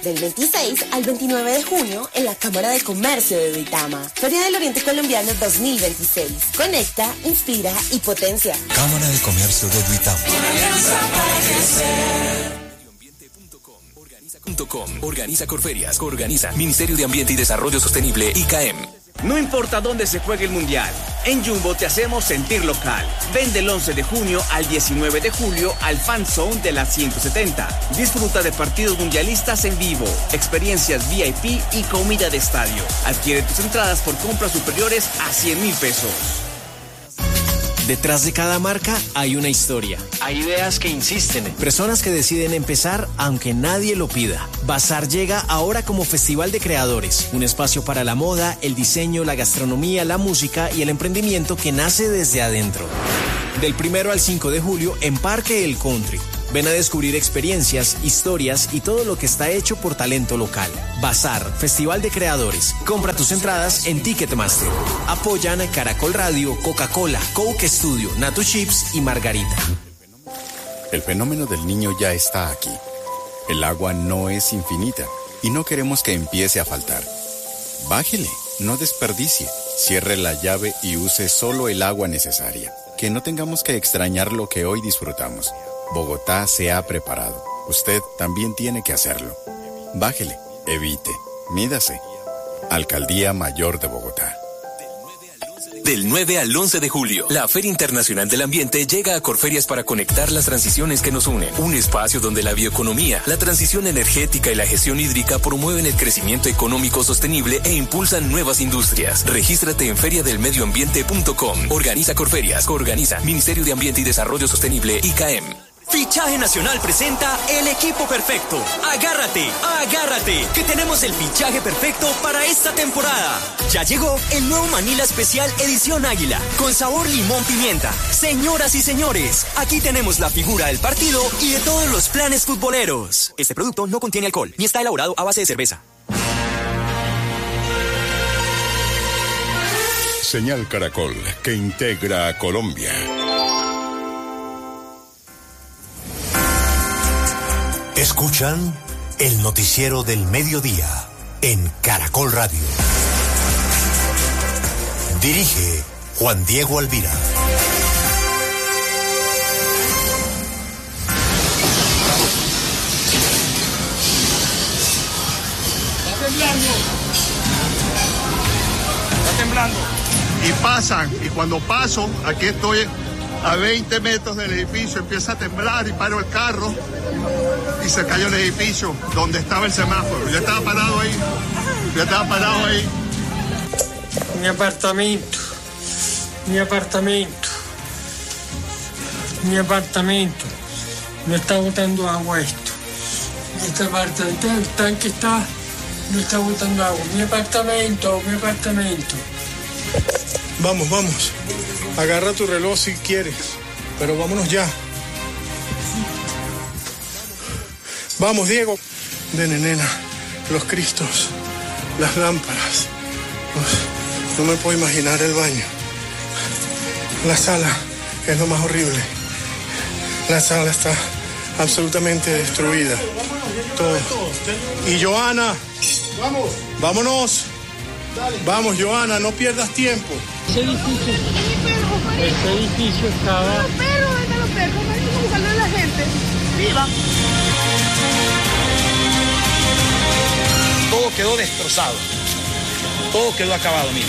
del 26 al 29 de junio en la Cámara de Comercio de Duitama. Feria del Oriente Colombiano 2026. Conecta, inspira y potencia. Cámara de Comercio de Duitama. Una alianza para crecer. Organiza Corferias, organiza Ministerio de Ambiente y Desarrollo Sostenible, ICAEM. No importa dónde se juegue el Mundial, en Jumbo te hacemos sentir local. Ven del 11 de junio al 19 de julio al Fan Zone de la 170. Disfruta de partidos mundialistas en vivo, experiencias VIP y comida de estadio. Adquiere tus entradas por compras superiores a 100,000 pesos. Detrás de cada marca hay una historia. Hay ideas que insisten, personas que deciden empezar aunque nadie lo pida. Bazar llega ahora como Festival de Creadores, un espacio para la moda, el diseño, la gastronomía, la música y el emprendimiento que nace desde adentro. Del 1 al 5 de julio en Parque El Country. Ven a descubrir experiencias, historias y todo lo que está hecho por talento local. Bazar, Festival de Creadores. Compra tus entradas en Ticketmaster. Apoyan Caracol Radio, Coca-Cola, Coke Studio, Natu Chips y Margarita. El fenómeno del niño ya está aquí. El agua no es infinita y no queremos que empiece a faltar. Bájele, no desperdicie, cierre la llave y use solo el agua necesaria. Que no tengamos que extrañar lo que hoy disfrutamos. Bogotá se ha preparado. Usted también tiene que hacerlo. Bájele, evite, mídase. Alcaldía Mayor de Bogotá. Del 9 al 11 de julio, la Feria Internacional del Ambiente llega a Corferias para conectar las transiciones que nos unen. Un espacio donde la bioeconomía, la transición energética y la gestión hídrica promueven el crecimiento económico sostenible e impulsan nuevas industrias. Regístrate en feriadelmedioambiente.com. Organiza Corferias, organiza Ministerio de Ambiente y Desarrollo Sostenible, ICAEM. Fichaje Nacional presenta el equipo perfecto. Agárrate, agárrate, que tenemos el fichaje perfecto para esta temporada. Ya llegó el nuevo Manila Especial Edición Águila, con sabor limón pimienta. Señoras y señores, aquí tenemos la figura del partido y de todos los planes futboleros. Este producto no contiene alcohol, ni está elaborado a base de cerveza. Señal Caracol, que integra a Colombia. Escuchan el noticiero del mediodía en Caracol Radio. Dirige Juan Diego Alvira. Está temblando. Y pasan, y cuando paso, aquí estoy a 20 metros del edificio, empieza a temblar y paro el carro y se cayó el edificio donde estaba el semáforo. Yo estaba parado ahí. Mi apartamento. No está botando agua esto. Este apartamento, el tanque no está botando agua. Mi apartamento. Vamos. Agarra tu reloj si quieres, pero vámonos ya. Vamos, Diego. Nena, los cristos, las lámparas. No me puedo imaginar el baño. La sala es lo más horrible. La sala está absolutamente destruida. Todo. Y Joana, vámonos. Vamos, Joana, no pierdas tiempo. Ese edificio estaba... Los perros, ¿cómo buscarlo a la gente? ¡Viva! Todo quedó destrozado. Todo quedó acabado, mire.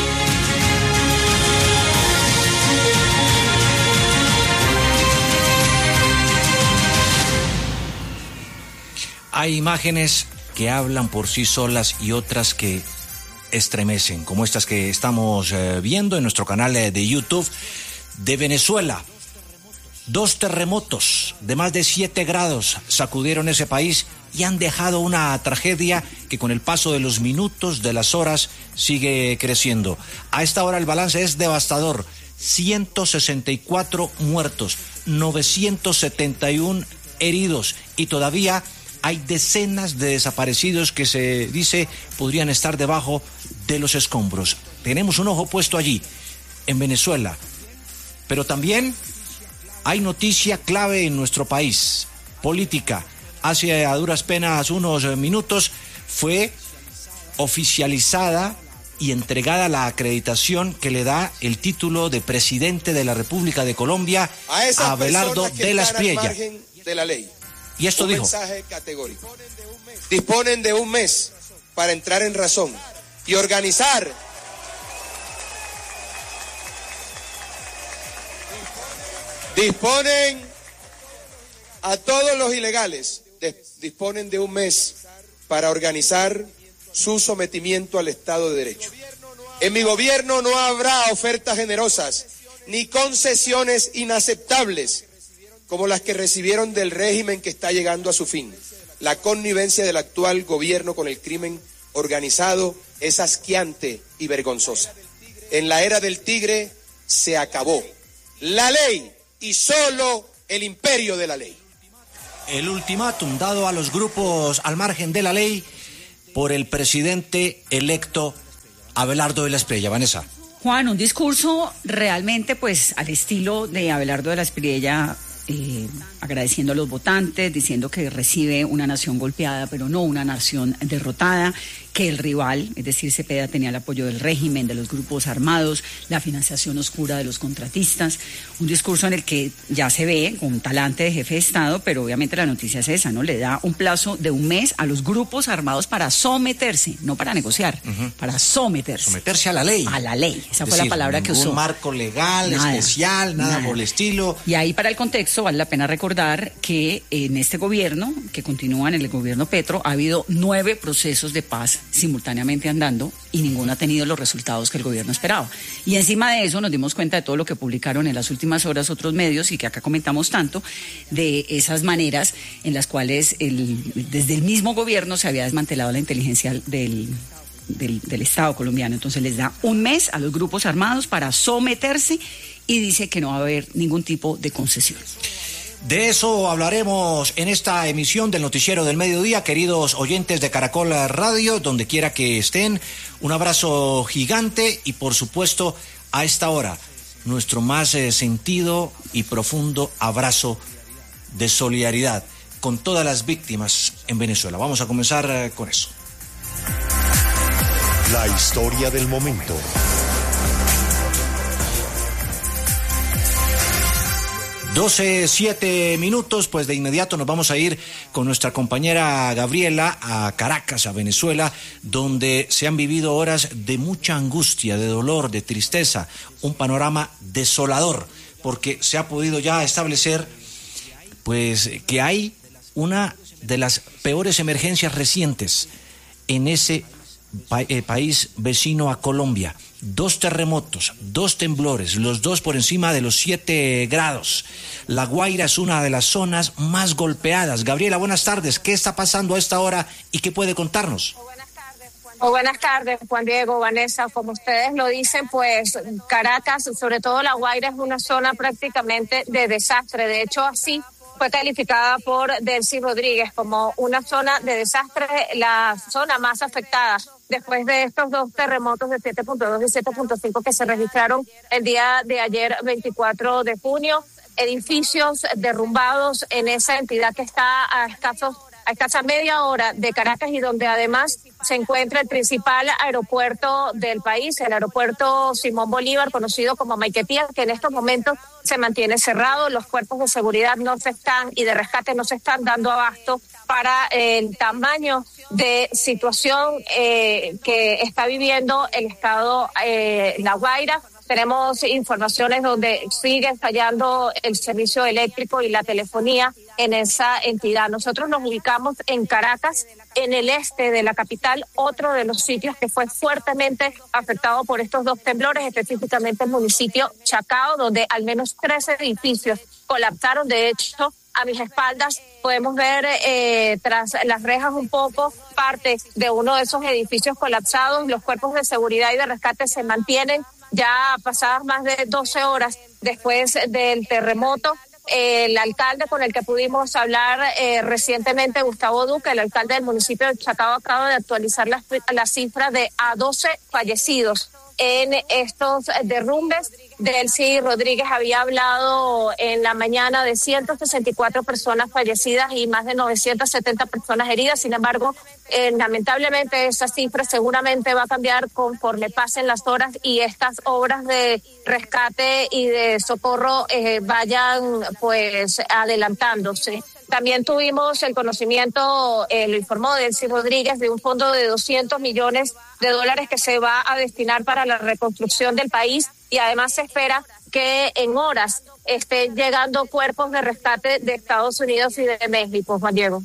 Hay imágenes que hablan por sí solas y otras que estremecen, como estas que estamos viendo en nuestro canal de YouTube de Venezuela. 2 terremotos de más de 7 grados sacudieron ese país y han dejado una tragedia que con el paso de los minutos, de las horas, sigue creciendo. A esta hora el balance es devastador: 164 muertos, 971 heridos y todavía hay decenas de desaparecidos que se dice podrían estar debajo de los escombros. Tenemos un ojo puesto allí, en Venezuela. Pero también hay noticia clave en nuestro país, política. hace a duras penas unos minutos, fue oficializada y entregada la acreditación que le da el título de presidente de la República de Colombia a Abelardo de la Espriella. De la ley. Y esto dijo. Mensaje categórico. Disponen de un mes para entrar en razón y organizar. Disponen a todos los ilegales, disponen de un mes para organizar su sometimiento al Estado de Derecho. En mi gobierno no habrá ofertas generosas ni concesiones inaceptables como las que recibieron del régimen que está llegando a su fin. La connivencia del actual gobierno con el crimen organizado es asqueante y vergonzosa. En la era del tigre se acabó la ley y solo el imperio de la ley. El ultimátum dado a los grupos al margen de la ley por el presidente electo Abelardo de la Espriella. Vanessa. Juan, un discurso realmente pues al estilo de Abelardo de la Espriella, agradeciendo a los votantes, diciendo que recibe una nación golpeada, pero no una nación derrotada, que el rival, es decir, Cepeda, tenía el apoyo del régimen, de los grupos armados, la financiación oscura de los contratistas, un discurso en el que ya se ve con talante de jefe de Estado, pero obviamente la noticia es esa, ¿no? Le da un plazo de un mes a los grupos armados para someterse, no para negociar, para someterse. Someterse a la ley. A la ley, esa fue la palabra que usó. Un marco legal, especial, nada por el estilo. Y ahí para el contexto vale la pena recordar que en este gobierno, que continúa en el gobierno Petro, ha habido 9 procesos de paz simultáneamente andando y ninguno ha tenido los resultados que el gobierno esperaba. Y encima de eso nos dimos cuenta de todo lo que publicaron en las últimas horas otros medios y que acá comentamos tanto, de esas maneras en las cuales desde el mismo gobierno se había desmantelado la inteligencia del Estado colombiano. Entonces les da un mes a los grupos armados para someterse y dice que no va a haber ningún tipo de concesión. De eso hablaremos en esta emisión del Noticiero del Mediodía, queridos oyentes de Caracol Radio, donde quiera que estén. Un abrazo gigante y, por supuesto, a esta hora, nuestro más sentido y profundo abrazo de solidaridad con todas las víctimas en Venezuela. Vamos a comenzar con eso. La historia del momento. 12:07, pues de inmediato nos vamos a ir con nuestra compañera Gabriela a Caracas, a Venezuela, donde se han vivido horas de mucha angustia, de dolor, de tristeza, un panorama desolador, porque se ha podido ya establecer pues que hay una de las peores emergencias recientes en ese país vecino a Colombia. 2 terremotos, 2 temblores, los 2 por encima de los 7 grados. La Guaira es una de las zonas más golpeadas. Gabriela, buenas tardes. ¿Qué está pasando a esta hora y qué puede contarnos? Buenas tardes, Juan Diego, Vanessa. Como ustedes lo dicen, pues Caracas, sobre todo La Guaira, es una zona prácticamente de desastre. De hecho, así fue calificada por Delcy Rodríguez como una zona de desastre, la zona más afectada después de estos 2 terremotos de 7.2 y 7.5 que se registraron el día de ayer, 24 de junio. Edificios derrumbados en esa entidad que está a escasa media hora de Caracas y donde además se encuentra el principal aeropuerto del país, el aeropuerto Simón Bolívar, conocido como Maiquetía, que en estos momentos se mantiene cerrado. Los cuerpos de seguridad y de rescate no se están dando abasto para el tamaño de situación que está viviendo el estado La Guaira. Tenemos informaciones donde sigue fallando el servicio eléctrico y la telefonía en esa entidad. Nosotros nos ubicamos en Caracas, en el este de la capital, otro de los sitios que fue fuertemente afectado por estos 2 temblores, específicamente el municipio Chacao, donde al menos 13 edificios colapsaron. De hecho, a mis espaldas podemos ver tras las rejas un poco parte de uno de esos edificios colapsados. Los cuerpos de seguridad y de rescate se mantienen ya pasadas más de 12 horas después del terremoto. El alcalde con el que pudimos hablar recientemente, Gustavo Duque, el alcalde del municipio de Chacao, acaba de actualizar la cifra de a 12 fallecidos en estos derrumbes. Delcy Rodríguez había hablado en la mañana de 164 personas fallecidas y más de 970 personas heridas. Sin embargo, lamentablemente esa cifra seguramente va a cambiar conforme pasen las horas y estas obras de rescate y de socorro vayan pues adelantándose. También tuvimos el conocimiento, lo informó Delcy Rodríguez, de un fondo de $200 millones que se va a destinar para la reconstrucción del país, y además se espera que en horas estén llegando cuerpos de rescate de Estados Unidos y de México. Juan Diego.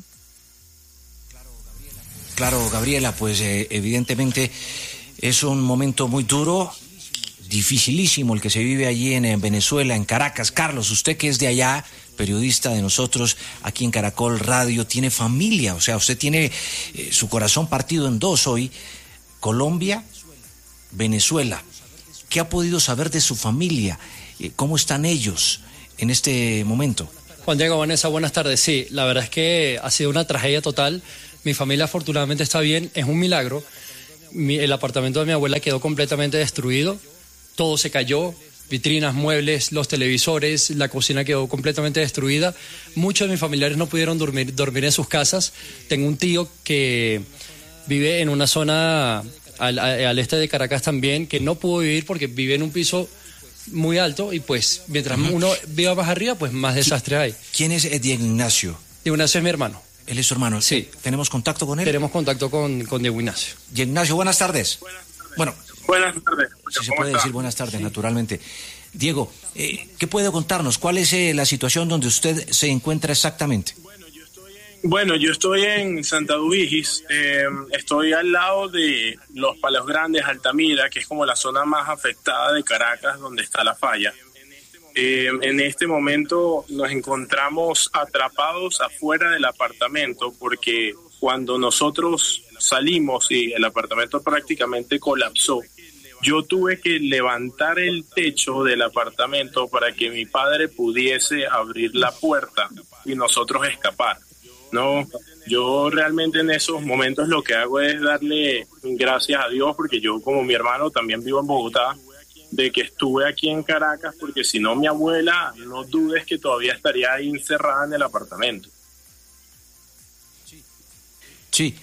Claro, Gabriela, pues evidentemente es un momento muy duro, dificilísimo el que se vive allí en Venezuela, en Caracas. Carlos, usted que es de allá, periodista de nosotros aquí en Caracol Radio, tiene familia, o sea, usted tiene su corazón partido en dos hoy, Colombia, Venezuela. ¿Qué ha podido saber de su familia? ¿Cómo están ellos en este momento? Juan Diego, Vanessa, buenas tardes. Sí, la verdad es que ha sido una tragedia total. Mi familia afortunadamente está bien, es un milagro. El apartamento de mi abuela quedó completamente destruido, todo se cayó, vitrinas, muebles, los televisores, la cocina quedó completamente destruida. Muchos de mis familiares no pudieron dormir en sus casas. Tengo un tío que vive en una zona al este de Caracas también, que no pudo vivir porque vive en un piso muy alto y pues mientras uno viva más arriba, pues más desastre hay. ¿Quién es Diego Ignacio? Diego Ignacio es mi hermano. ¿Él es su hermano? Sí. ¿Tenemos contacto con él? Tenemos contacto con Diego Ignacio. Diego Ignacio, buenas tardes. Bueno, buenas tardes. Si se puede decir buenas tardes, sí. Naturalmente. Diego, ¿qué puede contarnos? ¿Cuál es la situación donde usted se encuentra exactamente? Bueno, yo estoy en Santa Dubigis, estoy al lado de Los Palos Grandes, Altamira, que es como la zona más afectada de Caracas, donde está la falla. En este momento nos encontramos atrapados afuera del apartamento porque cuando nosotros salimos y el apartamento prácticamente colapsó, yo tuve que levantar el techo del apartamento para que mi padre pudiese abrir la puerta y nosotros escapar. No, yo realmente en esos momentos lo que hago es darle gracias a Dios, porque yo como mi hermano también vivo en Bogotá, de que estuve aquí en Caracas, porque si no mi abuela, no dudes que todavía estaría ahí encerrada en el apartamento. Sí,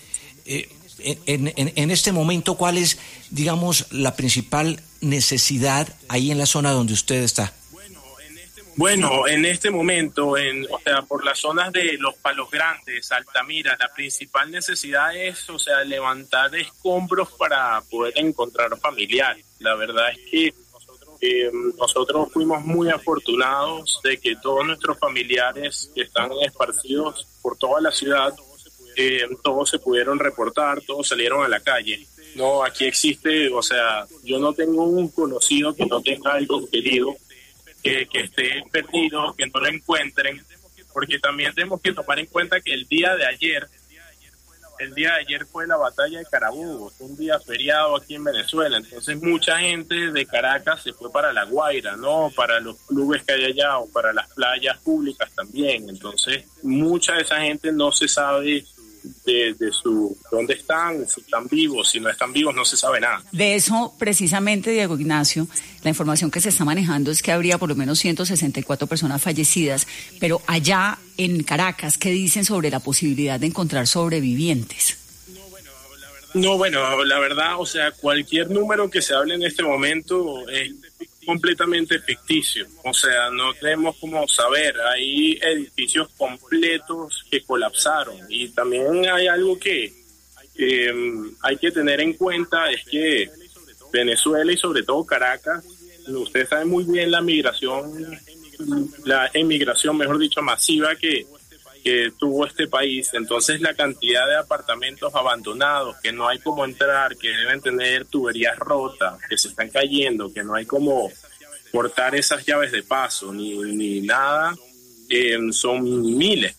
en este momento, ¿cuál es, digamos, la principal necesidad ahí en la zona donde usted está? Bueno, en este momento, o sea, por las zonas de Los Palos Grandes, Altamira, la principal necesidad es, o sea, levantar escombros para poder encontrar familiares. La verdad es que nosotros fuimos muy afortunados de que todos nuestros familiares que están esparcidos por toda la ciudad, todos se pudieron reportar, todos salieron a la calle. No, aquí existe, o sea, yo no tengo un conocido que no tenga algo querido, que esté perdido, que no lo encuentren, porque también tenemos que tomar en cuenta que el día de ayer fue la batalla de Carabobo, un día feriado aquí en Venezuela, entonces mucha gente de Caracas se fue para La Guaira, ¿no? Para los clubes que hay allá o para las playas públicas también, entonces mucha de esa gente no se sabe de dónde están, si están vivos, si no están vivos, no se sabe nada. De eso, precisamente, Diego Ignacio, la información que se está manejando es que habría por lo menos 164 personas fallecidas, pero allá en Caracas, ¿qué dicen sobre la posibilidad de encontrar sobrevivientes? No, bueno, la verdad, o sea, cualquier número que se hable en este momento es completamente ficticio, o sea, no tenemos cómo saber, hay edificios completos que colapsaron y también hay algo que hay que tener en cuenta, es que Venezuela y sobre todo Caracas, ustedes saben muy bien la emigración, mejor dicho, masiva que tuvo este país, entonces la cantidad de apartamentos abandonados, que no hay cómo entrar, que deben tener tuberías rotas, que se están cayendo, que no hay cómo cortar esas llaves de paso, ni nada, son miles.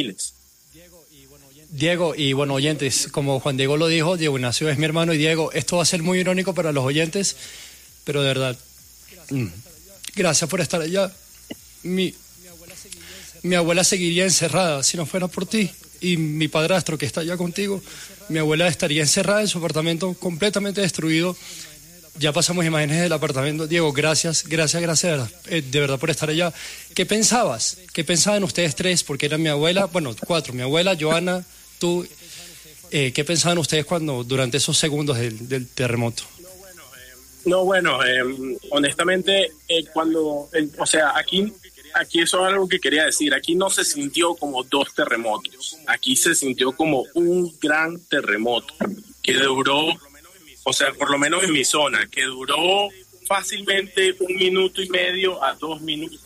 Diego, y bueno, oyentes, como Juan Diego lo dijo, Diego Ignacio es mi hermano, y Diego, esto va a ser muy irónico para los oyentes, pero de verdad, gracias por estar allá. Mi abuela seguiría encerrada si no fuera por ti, y mi padrastro que está allá contigo, mi abuela estaría encerrada en su apartamento completamente destruido, Ya pasamos imágenes del apartamento. Diego, gracias de verdad por estar allá. ¿Qué pensabas? ¿Qué pensaban ustedes tres? Porque era mi abuela, bueno, 4, mi abuela, Joana, tú. ¿Qué pensaban ustedes durante esos segundos del terremoto? Honestamente, aquí eso es algo que quería decir. Aquí no se sintió como 2 terremotos. Aquí se sintió como un gran terremoto que duró, por lo menos en mi zona, que duró fácilmente 1 minuto y medio a 2 minutos.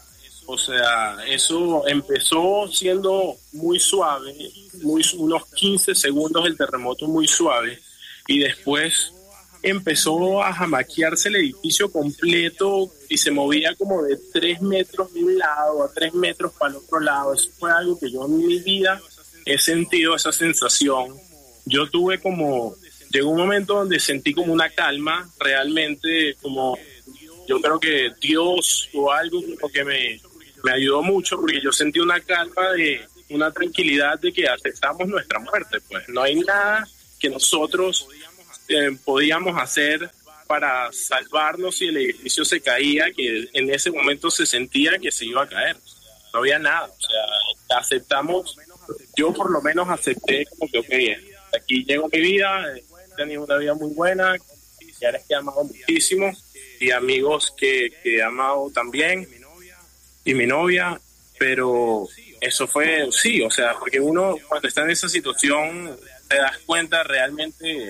Eso empezó siendo muy suave, unos 15 segundos el terremoto muy suave, y después empezó a jamaquearse el edificio completo y se movía como de 3 metros de un lado a 3 metros para el otro lado. Eso fue algo que yo en mi vida he sentido, esa sensación. Llegó un momento donde sentí como una calma, realmente como, yo creo que Dios o algo que me ayudó mucho, porque yo sentí una calma, una tranquilidad de que aceptamos nuestra muerte. Pues no hay nada que nosotros podíamos hacer para salvarnos si el edificio se caía, que en ese momento se sentía que se iba a caer. No había nada, aceptamos, yo por lo menos acepté como que aquí llegó mi vida, he tenido una vida muy buena, familiares que he amado muchísimo y amigos que he amado también, y mi novia, pero eso fue, porque uno cuando está en esa situación te das cuenta realmente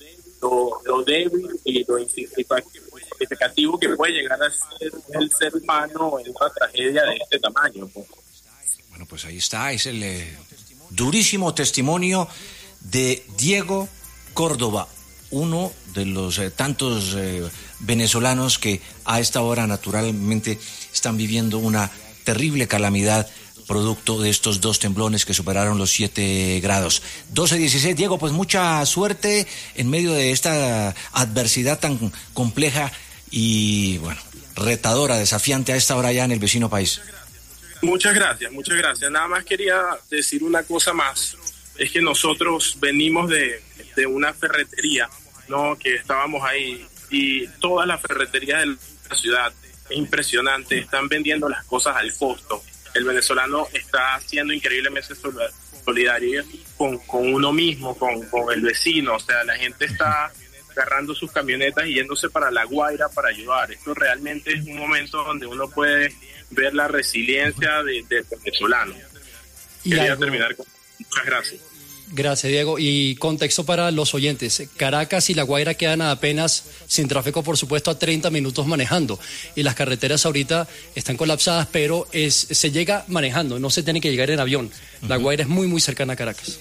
lo débil y lo significativo que puede llegar a ser el ser humano en una tragedia de este tamaño. Bueno, pues ahí está, es el durísimo testimonio de Diego Córdoba, uno de los tantos venezolanos que a esta hora naturalmente están viviendo una terrible calamidad producto de estos 2 temblores que superaron los 7 grados. 12-16, Diego, pues mucha suerte en medio de esta adversidad tan compleja y, bueno, retadora, desafiante a esta hora ya en el vecino país. Muchas gracias. Nada más quería decir una cosa más. Es que nosotros venimos de una ferretería, ¿no? Que estábamos ahí, y todas las ferreterías de la ciudad, es impresionante, están vendiendo las cosas al costo. El venezolano está siendo increíblemente solidario con uno mismo, con el vecino. La gente está agarrando sus camionetas y yéndose para La Guaira para ayudar. Esto realmente es un momento donde uno puede ver la resiliencia del venezolano. Quería terminar con muchas gracias. Gracias, Diego. Y contexto para los oyentes. Caracas y La Guaira quedan apenas, sin tráfico, por supuesto, a 30 minutos manejando. Y las carreteras ahorita están colapsadas, pero se llega manejando, no se tiene que llegar en avión. La Guaira es muy, muy cercana a Caracas.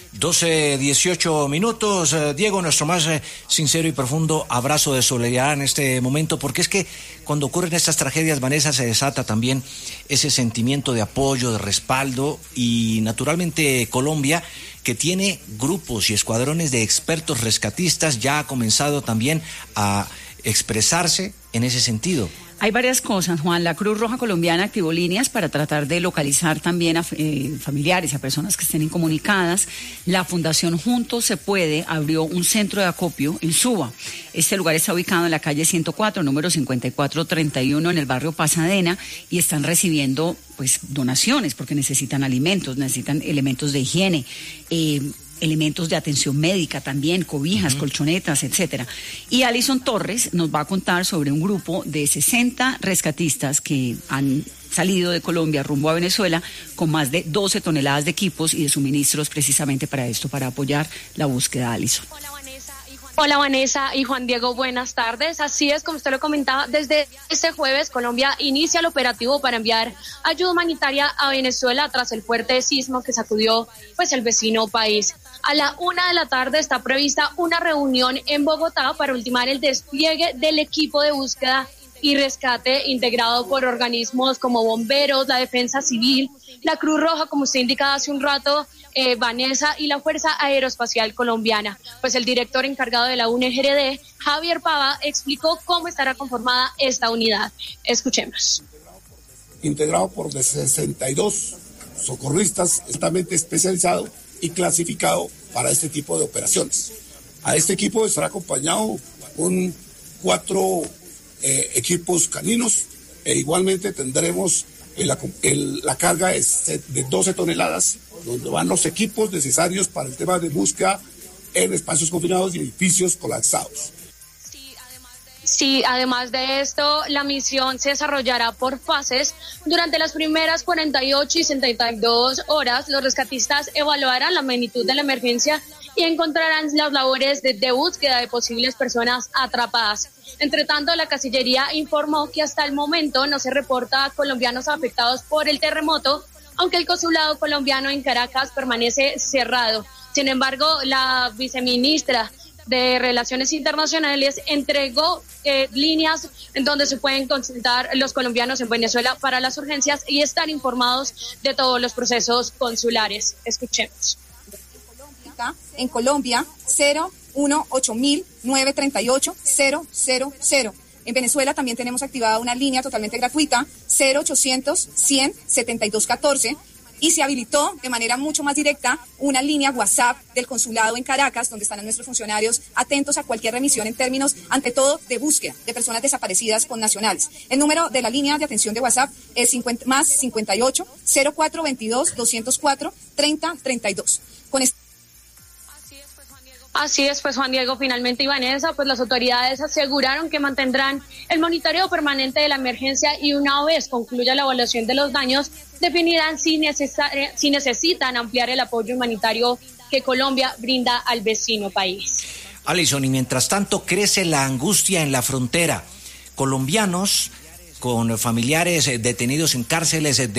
12-18 minutos. Diego, nuestro más sincero y profundo abrazo de solidaridad en este momento, porque es que cuando ocurren estas tragedias, Vanessa, se desata también ese sentimiento de apoyo, de respaldo, y naturalmente Colombia, que tiene grupos y escuadrones de expertos rescatistas, ya ha comenzado también a expresarse en ese sentido. Hay varias cosas, Juan. La Cruz Roja Colombiana activó líneas para tratar de localizar también a familiares, a personas que estén incomunicadas. La Fundación Juntos Se Puede abrió un centro de acopio en Suba. Este lugar está ubicado en la calle 104, número 5431, en el barrio Pasadena, y están recibiendo donaciones porque necesitan alimentos, necesitan elementos de higiene, elementos de atención médica también, cobijas, colchonetas, etcétera. Y Alison Torres nos va a contar sobre un grupo de 60 rescatistas que han salido de Colombia rumbo a Venezuela con más de 12 toneladas de equipos y de suministros precisamente para esto, para apoyar la búsqueda, Alison. Hola Vanessa y Juan Diego, buenas tardes. Así es, como usted lo comentaba, desde este jueves Colombia inicia el operativo para enviar ayuda humanitaria a Venezuela tras el fuerte sismo que sacudió el vecino país. A la 1:00 p.m. está prevista una reunión en Bogotá para ultimar el despliegue del equipo de búsqueda y rescate integrado por organismos como bomberos, la Defensa Civil, la Cruz Roja, como usted indicaba hace un rato, Vanessa, y la Fuerza Aeroespacial Colombiana. El director encargado de la UNGRD, Javier Pava, explicó cómo estará conformada esta unidad. Escuchemos. Integrado por 62 socorristas altamente especializados y clasificado para este tipo de operaciones. A este equipo estará acompañado un 4 equipos caninos, e igualmente tendremos la carga de 12 toneladas, donde van los equipos necesarios para el tema de búsqueda en espacios confinados y edificios colapsados. Sí, además de esto, la misión se desarrollará por fases. Durante las primeras 48 y 72 horas, los rescatistas evaluarán la magnitud de la emergencia y encontrarán las labores de búsqueda de posibles personas atrapadas. Entre tanto, la Cancillería informó que hasta el momento no se reporta a colombianos afectados por el terremoto, aunque el consulado colombiano en Caracas permanece cerrado. Sin embargo, la viceministra de Relaciones Internacionales entregó líneas en donde se pueden consultar los colombianos en Venezuela para las urgencias y estar informados de todos los procesos consulares. Escuchemos. En Colombia, 018-938-000. En Venezuela también tenemos activada una línea totalmente gratuita, 0800-100-7214. Y se habilitó de manera mucho más directa una línea WhatsApp del consulado en Caracas, donde están nuestros funcionarios atentos a cualquier remisión en términos, ante todo, de búsqueda de personas desaparecidas con nacionales. El número de la línea de atención de WhatsApp es más 58 0422 204 3032. Así es, pues Juan Diego, finalmente, y Vanessa, pues las autoridades aseguraron que mantendrán el monitoreo permanente de la emergencia y una vez concluya la evaluación de los daños, definirán si necesitan ampliar el apoyo humanitario que Colombia brinda al vecino país. Alison, y mientras tanto crece la angustia en la frontera. Colombianos con familiares detenidos en cárceles de